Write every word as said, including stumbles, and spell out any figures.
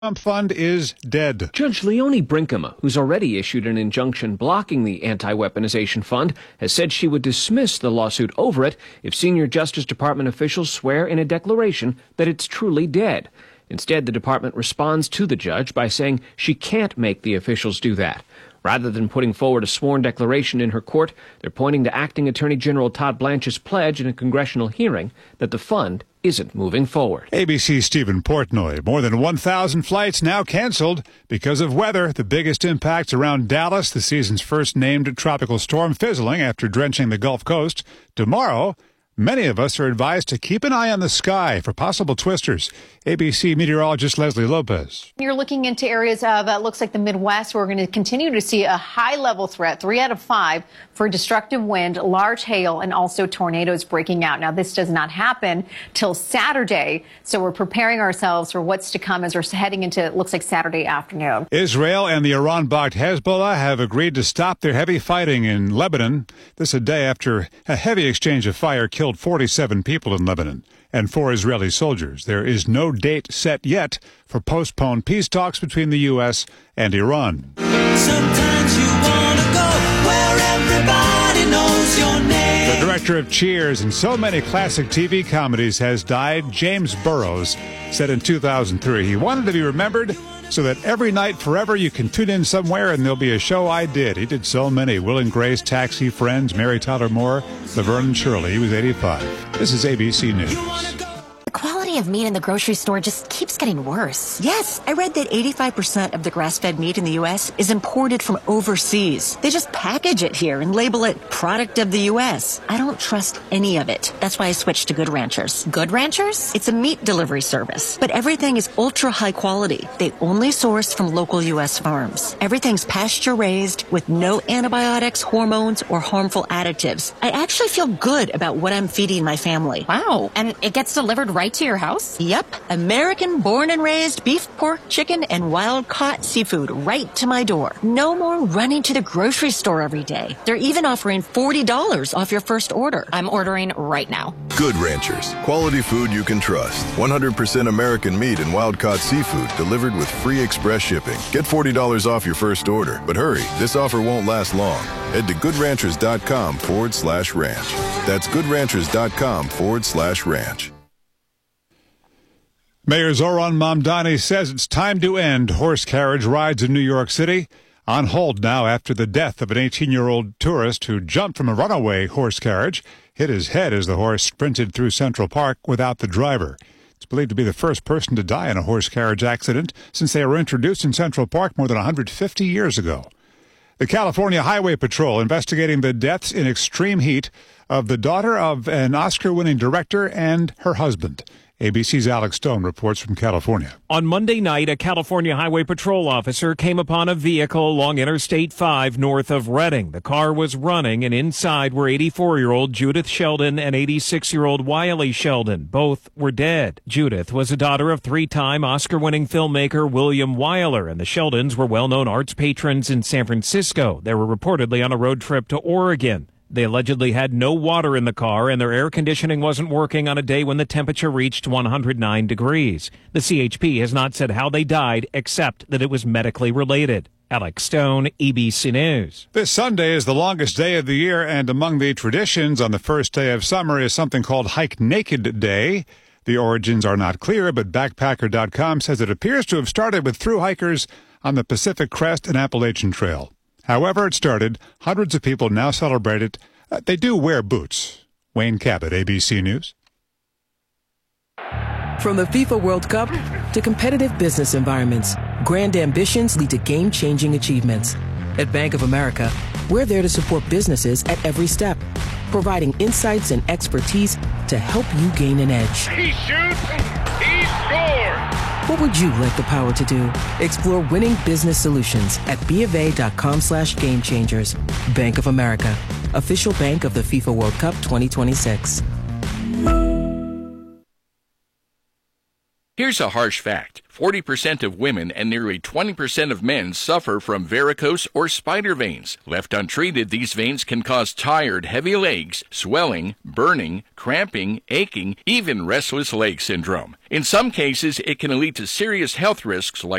Trump fund is dead. Judge Leonie Brinkema, who's already issued an injunction blocking the anti-weaponization fund, has said she would dismiss the lawsuit over it if senior Justice Department officials swear in a declaration that it's truly dead. Instead, the department responds to the judge by saying she can't make the officials do that. Rather than putting forward a sworn declaration in her court, they're pointing to Acting Attorney General Todd Blanche's pledge in a congressional hearing that the fund isn't moving forward. A B C's Stephen Portnoy. More than one thousand flights now canceled because of weather. The biggest impacts around Dallas, the season's first named tropical storm fizzling after drenching the Gulf Coast. Tomorrow, many of us are advised to keep an eye on the sky for possible twisters. A B C meteorologist Leslie Lopez. You're looking into areas of, uh, looks like the Midwest, where we're going to continue to see a high-level threat, three out of five, for destructive wind, large hail, and also tornadoes breaking out. Now, this does not happen till Saturday, so we're preparing ourselves for what's to come as we're heading into, it looks like, Saturday afternoon. Israel and the Iran-backed Hezbollah have agreed to stop their heavy fighting in Lebanon. This a day after a heavy exchange of fire killed forty-seven people in Lebanon and four Israeli soldiers. There is no date set yet for postponed peace talks between the U S and Iran. Sometimes you want to go where everybody knows your name. The director of Cheers and so many classic T V comedies has died. James Burrows said in two thousand three he wanted to be remembered so that every night forever you can tune in somewhere and there'll be a show I did. He did so many. Will and Grace, Taxi, Friends, Mary Tyler Moore, Laverne and Shirley. He was eighty-five. This is A B C News. The quality of meat in the grocery store just keeps getting worse. Yes, I read that eighty-five percent of the grass-fed meat in the U S is imported from overseas. They just package it here and label it product of the U S. I don't trust any of it. That's why I switched to Good Ranchers. Good Ranchers? It's a meat delivery service, but everything is ultra high quality. They only source from local U S farms. Everything's pasture-raised with no antibiotics, hormones, or harmful additives. I actually feel good about what I'm feeding my family. Wow. And it gets delivered right to your house? Yep. American born and raised beef, pork, chicken, and wild-caught seafood right to my door. No more running to the grocery store every day. They're even offering forty dollars off your first order. I'm ordering right now. Good Ranchers. Quality food you can trust. one hundred percent American meat and wild-caught seafood delivered with free express shipping. Get forty dollars off your first order. But hurry, this offer won't last long. Head to goodranchers.com forward slash ranch. That's goodranchers.com forward slash ranch. Mayor Zoran Mamdani says it's time to end horse carriage rides in New York City. On hold now after the death of an eighteen-year-old tourist who jumped from a runaway horse carriage, hit his head as the horse sprinted through Central Park without the driver. It's believed to be the first person to die in a horse carriage accident since they were introduced in Central Park more than one hundred fifty years ago. The California Highway Patrol investigating the deaths in extreme heat of the daughter of an Oscar-winning director and her husband. A B C's Alex Stone reports from California. On Monday night, a California Highway Patrol officer came upon a vehicle along Interstate five north of Redding. The car was running, and inside were eighty-four-year-old Judith Sheldon and eighty-six-year-old Wiley Sheldon. Both were dead. Judith was a daughter of three-time Oscar-winning filmmaker William Wyler, and the Sheldons were well-known arts patrons in San Francisco. They were reportedly on a road trip to Oregon. They allegedly had no water in the car, and their air conditioning wasn't working on a day when the temperature reached one hundred nine degrees. The C H P has not said how they died, except that it was medically related. Alex Stone, A B C News. This Sunday is the longest day of the year, and among the traditions on the first day of summer is something called Hike Naked Day. The origins are not clear, but backpacker dot com says it appears to have started with thru hikers on the Pacific Crest and Appalachian Trail. However it started, hundreds of people now celebrate it. Uh, they do wear boots. Wayne Cabot, A B C News. From the FIFA World Cup to competitive business environments, grand ambitions lead to game-changing achievements. At Bank of America, we're there to support businesses at every step, providing insights and expertise to help you gain an edge. He shoots, he scores! What would you like the power to do? Explore winning business solutions at BofA.com slash game changers. Bank of America, official bank of the FIFA World Cup twenty twenty-six. Here's a harsh fact. forty percent of women and nearly twenty percent of men suffer from varicose or spider veins. Left untreated, these veins can cause tired, heavy legs, swelling, burning, cramping, aching, even restless leg syndrome. In some cases, it can lead to serious health risks like